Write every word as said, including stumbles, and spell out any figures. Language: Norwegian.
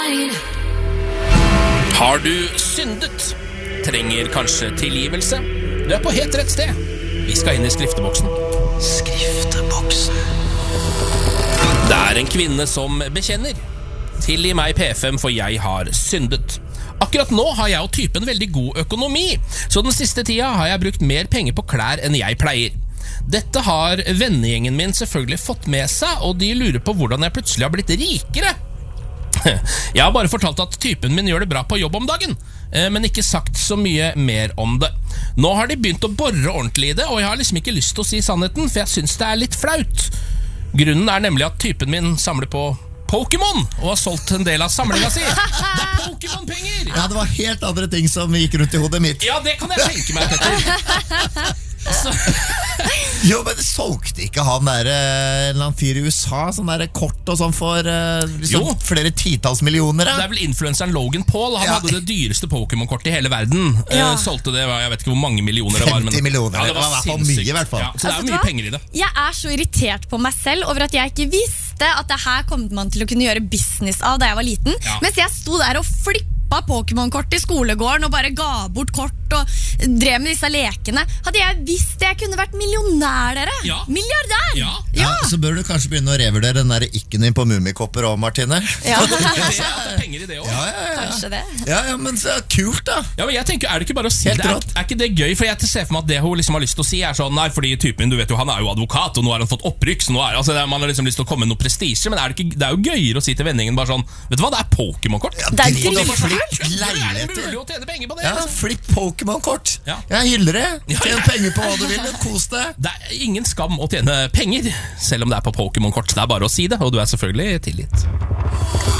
Har du syndet? Trenger kanskje tilgivelse? Du er på helt rett sted. Vi skal inn i skrifteboksen. Skrifteboksen. Det er en kvinne som bekjenner. Tilgi meg P F M, for jeg har syndet. Akkurat nå har jeg og typen veldig god økonomi, så den siste tida har jeg brukt mer penger på klær enn jeg pleier. Dette har vennegjengen min selvfølgelig fått med seg, og de lurer på hvordan jeg plutselig har blitt rikere. Jeg har bare fortalt at typen min gjør det bra på jobb om dagen, men ikke sagt så mye mer om det. Nå har de begynt å borre ordentlig i det, og jeg har liksom ikke lyst til å si sannheten, for jeg synes det er litt flaut. Grunnen er nemlig at typen min samler på Pokémon og har solgt en del av samlinga si. Det er Pokémon-penger! Ja, det var helt andre ting som gikk rundt i hodet mitt. Ja, det kan jeg tenke meg, Petter. Så. Jo, men det solgte ikke han der en eller annen fyr i U S A sånn der kort og sånn for liksom, flere titalls millioner da? Det er vel influenseren Logan Paul. Han ja. hadde det dyreste Pokémon-kortet i hele verden. ja. uh, Solgte det, jeg vet ikke hvor mange millioner det var, men femti millioner, ja, det var, det var i hvert fall mye i hvert fall. Ja, så det er altså, mye penger i det. Jeg er så irritert på meg selv over at jeg ikke visste at det her kom man til å kunne gjøre business av da jeg var liten, ja. Mens jeg sto der og flippet Pokémon-kort i skolegården og bare ga bort kort og drev med disse lekene. Hadde jeg visst jeg kunne vært millionær, dere? Ja. Milliardær! Ja. Ja. Ja, så bør du kanskje begynne å revurdere den der ikken din på Mummikopper også, Martine. Ja. Det er penger i det også. Ja, ja, ja. Kanskje det. Ja, ja, men så kult da. Ja, men jeg tenker, er det ikke bare å si det? Er, er ikke det gøy? For jeg ser for meg at det hun liksom har lyst til å si er sånn, nei, fordi typen, du vet jo, han er jo advokat, og nå har han fått opprykk, så nå er, altså, det, man har liksom lyst til å komme med noe prestige, men er det, ikke, det er jo gøyere å si til vendingen bare sånn, vet du hva, det er Pokémon-kort. Ja, det er dritkult. Er det mulig å tjene penger på det? Ja, altså? flipp Pokémon-kort. Ja. Jeg hyller det. Tjen penger på hva du vil, kos deg. Det er ingen skam å tjene penger, selv om det er på Pokémon-kort. Det er bare å si det, og du er selvfølgelig tilgitt.